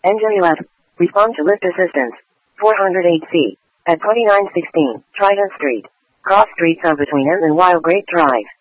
Engine 11. Respond to lift assistance. 408C. At 2916 Trident Street. Cross streets of between M and Wild Grape Drive.